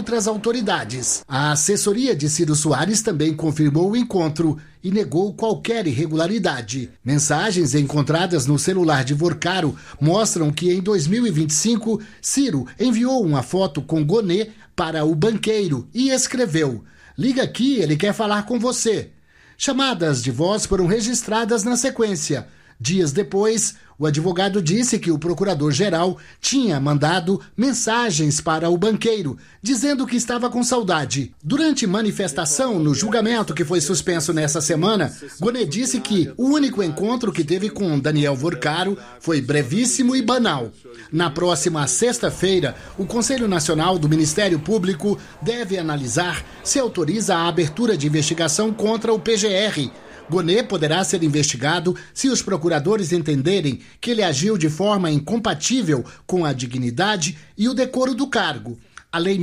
contra as autoridades. A assessoria de Ciro Soares também confirmou o encontro e negou qualquer irregularidade. Mensagens encontradas no celular de Vorcaro mostram que em 2025, Ciro enviou uma foto com Gonê para o banqueiro e escreveu: "Liga aqui, ele quer falar com você". Chamadas de voz foram registradas na sequência. Dias depois, o advogado disse que o procurador-geral tinha mandado mensagens para o banqueiro, dizendo que estava com saudade. Durante manifestação no julgamento que foi suspenso nessa semana, Gonê disse que o único encontro que teve com Daniel Vorcaro foi brevíssimo e banal. Na próxima sexta-feira, o Conselho Nacional do Ministério Público deve analisar se autoriza a abertura de investigação contra o PGR. Gonê poderá ser investigado se os procuradores entenderem que ele agiu de forma incompatível com a dignidade e o decoro do cargo. A Lei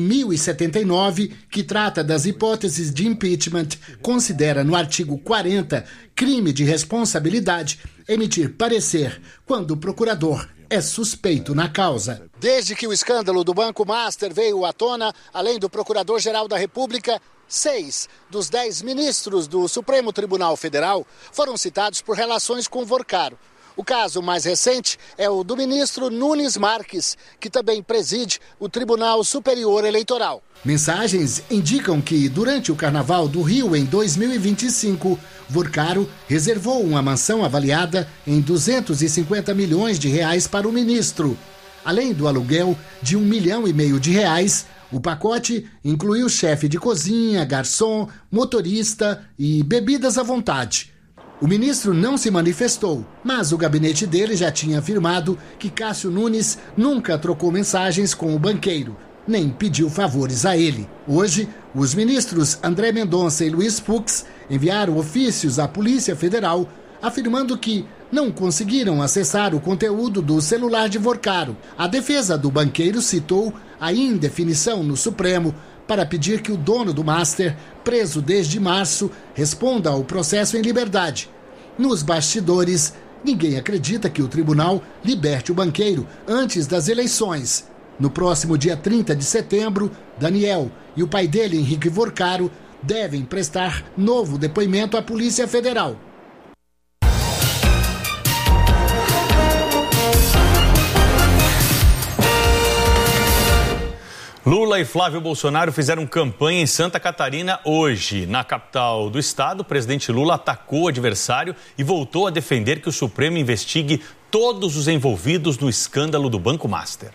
1079, que trata das hipóteses de impeachment, considera no artigo 40 crime de responsabilidade emitir parecer quando o procurador é suspeito na causa. Desde que o escândalo do Banco Master veio à tona, além do Procurador-Geral da República, 6 dos 10 ministros do Supremo Tribunal Federal foram citados por relações com Vorcaro. O caso mais recente é o do ministro Nunes Marques, que também preside o Tribunal Superior Eleitoral. Mensagens indicam que, durante o Carnaval do Rio em 2025, Vorcaro reservou uma mansão avaliada em 250 milhões de reais para o ministro. Além do aluguel de R$1,5 milhão, o pacote incluiu chefe de cozinha, garçom, motorista e bebidas à vontade. O ministro não se manifestou, mas o gabinete dele já tinha afirmado que Cássio Nunes nunca trocou mensagens com o banqueiro, nem pediu favores a ele. Hoje, os ministros André Mendonça e Luiz Fux enviaram ofícios à Polícia Federal afirmando que não conseguiram acessar o conteúdo do celular de Vorcaro. A defesa do banqueiro citou a indefinição no Supremo para pedir que o dono do Master, preso desde março, responda ao processo em liberdade. Nos bastidores, ninguém acredita que o tribunal liberte o banqueiro antes das eleições. No próximo dia 30 de setembro, Daniel e o pai dele, Henrique Vorcaro, devem prestar novo depoimento à Polícia Federal. Lula e Flávio Bolsonaro fizeram campanha em Santa Catarina hoje. Na capital do estado, o presidente Lula atacou o adversário e voltou a defender que o Supremo investigue todos os envolvidos no escândalo do Banco Master.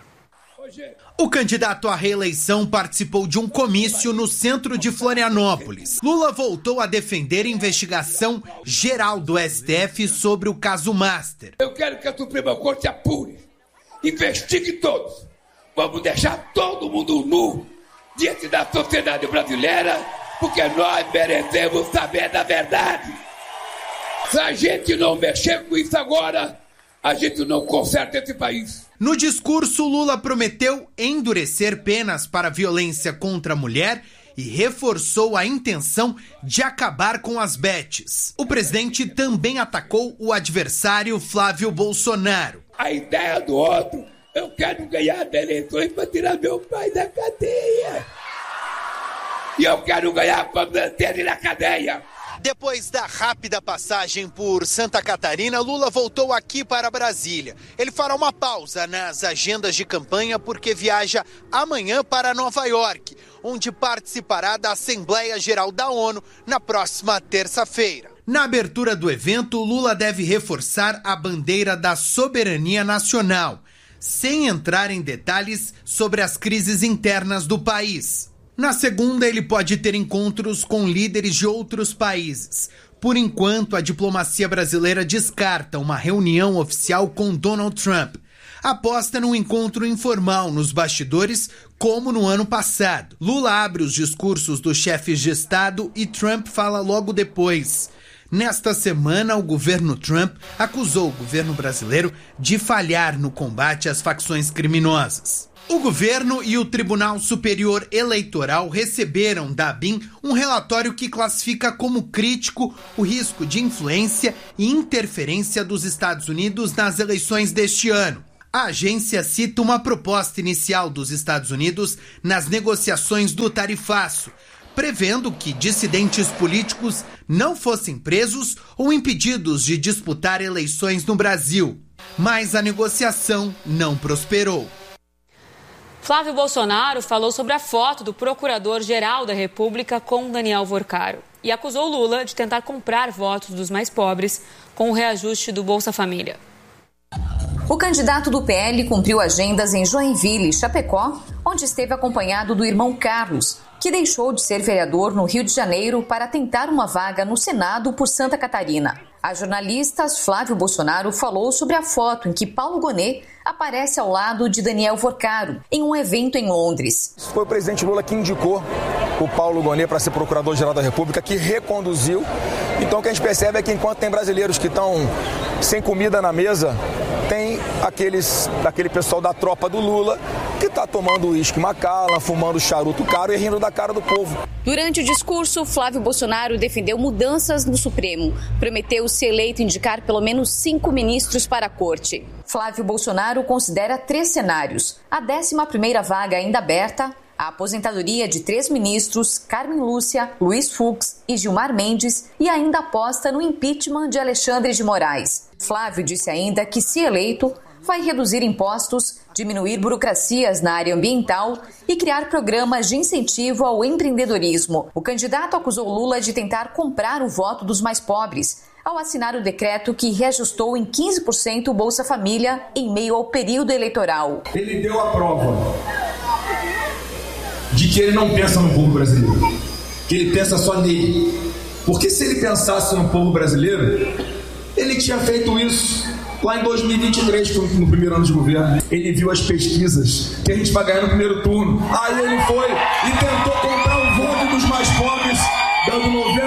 O candidato à reeleição participou de um comício no centro de Florianópolis. Lula voltou a defender a investigação geral do STF sobre o caso Master. Eu quero que a Suprema Corte apure, investigue todos. Vamos deixar todo mundo nu diante da sociedade brasileira, porque nós merecemos saber da verdade. Se a gente não mexer com isso agora, a gente não conserta esse país. No discurso, Lula prometeu endurecer penas para violência contra a mulher e reforçou a intenção de acabar com as bets. O presidente também atacou o adversário Flávio Bolsonaro. A ideia do outro: eu quero ganhar as eleições para tirar meu pai da cadeia. E eu quero ganhar para manter ele na cadeia. Depois da rápida passagem por Santa Catarina, Lula voltou aqui para Brasília. Ele fará uma pausa nas agendas de campanha porque viaja amanhã para Nova York, onde participará da Assembleia Geral da ONU na próxima terça-feira. Na abertura do evento, Lula deve reforçar a bandeira da soberania nacional, sem entrar em detalhes sobre as crises internas do país. Na segunda, ele pode ter encontros com líderes de outros países. Por enquanto, a diplomacia brasileira descarta uma reunião oficial com Donald Trump. Aposta num encontro informal nos bastidores, como no ano passado. Lula abre os discursos dos chefes de Estado e Trump fala logo depois. Nesta semana, o governo Trump acusou o governo brasileiro de falhar no combate às facções criminosas. O governo e o Tribunal Superior Eleitoral receberam da ABIN um relatório que classifica como crítico o risco de influência e interferência dos Estados Unidos nas eleições deste ano. A agência cita uma proposta inicial dos Estados Unidos nas negociações do tarifaço, prevendo que dissidentes políticos não fossem presos ou impedidos de disputar eleições no Brasil. Mas a negociação não prosperou. Flávio Bolsonaro falou sobre a foto do Procurador-Geral da República com Daniel Vorcaro e acusou Lula de tentar comprar votos dos mais pobres com o reajuste do Bolsa Família. O candidato do PL cumpriu agendas em Joinville e Chapecó, onde esteve acompanhado do irmão Carlos, que deixou de ser vereador no Rio de Janeiro para tentar uma vaga no Senado por Santa Catarina. A jornalista Flávio Bolsonaro falou sobre a foto em que Paulo Gonet aparece ao lado de Daniel Vorcaro em um evento em Londres. Foi o presidente Lula que indicou o Paulo Gonet para ser Procurador-Geral da República, que reconduziu. Então o que a gente percebe é que enquanto tem brasileiros que estão sem comida na mesa, tem aquele pessoal da tropa do Lula que está tomando uísque Macallan, fumando charuto caro e rindo da cara do povo. Durante o discurso, Flávio Bolsonaro defendeu mudanças no Supremo. Prometeu, se eleito, indicar pelo menos 5 ministros para a corte. Flávio Bolsonaro considera 3 cenários. A 11ª vaga ainda aberta, a aposentadoria de 3 ministros, Carmen Lúcia, Luiz Fux e Gilmar Mendes, e ainda aposta no impeachment de Alexandre de Moraes. Flávio disse ainda que, se eleito, vai reduzir impostos, diminuir burocracias na área ambiental e criar programas de incentivo ao empreendedorismo. O candidato acusou Lula de tentar comprar o voto dos mais pobres, ao assinar o decreto que reajustou em 15% o Bolsa Família em meio ao período eleitoral. Ele deu a prova de que ele não pensa no povo brasileiro, que ele pensa só nele. Porque se ele pensasse no povo brasileiro, ele tinha feito isso lá em 2023, no primeiro ano de governo. Ele viu as pesquisas que a gente vai ganhar no primeiro turno. Aí ele foi e tentou comprar o voto dos mais pobres, dando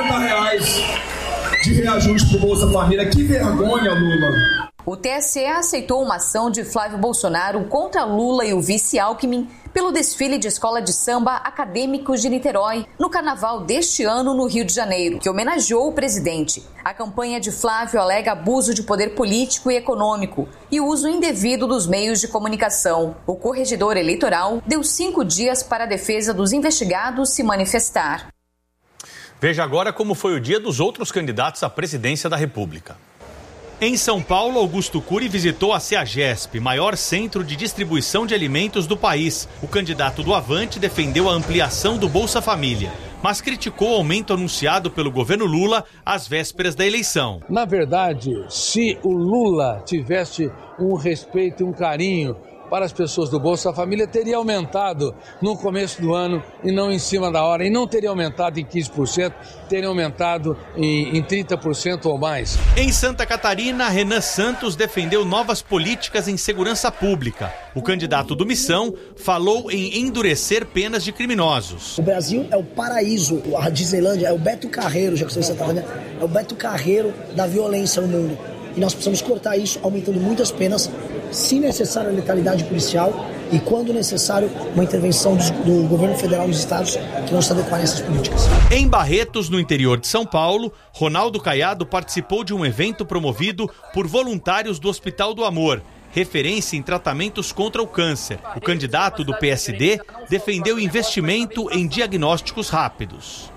R$90 de reajuste para o Bolsa Família. Que vergonha, Lula! O TSE aceitou uma ação de Flávio Bolsonaro contra Lula e o vice Alckmin pelo desfile de escola de samba Acadêmicos de Niterói, no carnaval deste ano no Rio de Janeiro, que homenageou o presidente. A campanha de Flávio alega abuso de poder político e econômico e uso indevido dos meios de comunicação. O corregedor eleitoral deu 5 dias para a defesa dos investigados se manifestar. Veja agora como foi o dia dos outros candidatos à presidência da República. Em São Paulo, Augusto Cury visitou a CEAGESP, maior centro de distribuição de alimentos do país. O candidato do Avante defendeu a ampliação do Bolsa Família, mas criticou o aumento anunciado pelo governo Lula às vésperas da eleição. Na verdade, se o Lula tivesse um respeito e um carinho para as pessoas do Bolsa Família, teria aumentado no começo do ano e não em cima da hora. E não teria aumentado em 15%, teria aumentado em 30% ou mais. Em Santa Catarina, Renan Santos defendeu novas políticas em segurança pública. O candidato do Missão falou em endurecer penas de criminosos. O Brasil é o paraíso, a Disneylândia é o Beto Carreiro, já que você está falando, é o Beto Carreiro da violência no mundo. E nós precisamos cortar isso, aumentando muitas penas, se necessário a letalidade policial e, quando necessário, uma intervenção do governo federal nos estados que não se adequarem a essas políticas. Em Barretos, no interior de São Paulo, Ronaldo Caiado participou de um evento promovido por voluntários do Hospital do Amor, referência em tratamentos contra o câncer. O candidato do PSD defendeu investimento em diagnósticos rápidos.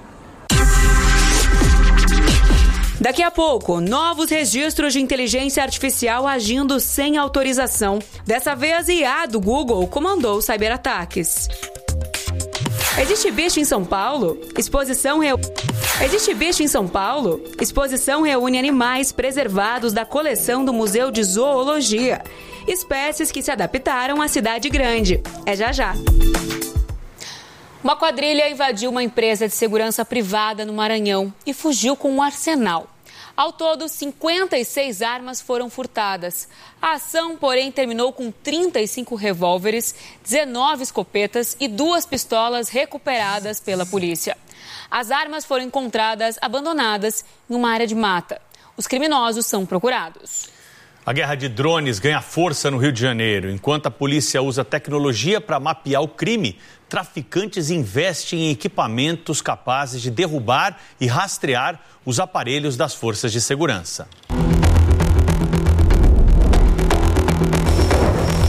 Daqui a pouco, novos registros de inteligência artificial agindo sem autorização. Dessa vez, a IA do Google comandou cyberataques. Existe bicho em São Paulo? Exposição reúne animais preservados da coleção do Museu de Zoologia. Espécies que se adaptaram à cidade grande. É já já. Uma quadrilha invadiu uma empresa de segurança privada no Maranhão e fugiu com um arsenal. Ao todo, 56 armas foram furtadas. A ação, porém, terminou com 35 revólveres, 19 escopetas e 2 pistolas recuperadas pela polícia. As armas foram encontradas abandonadas em uma área de mata. Os criminosos são procurados. A guerra de drones ganha força no Rio de Janeiro. Enquanto a polícia usa tecnologia para mapear o crime, traficantes investem em equipamentos capazes de derrubar e rastrear os aparelhos das forças de segurança.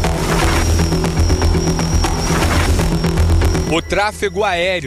o tráfego aéreo